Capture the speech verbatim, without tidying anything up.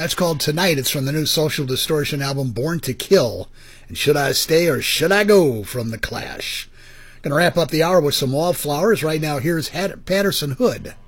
That's called Tonight. It's from the new Social Distortion album, Born to Kill. And Should I Stay or Should I Go from The Clash. Going to wrap up the hour with some Wallflowers. Right now, here's Patterson Hood.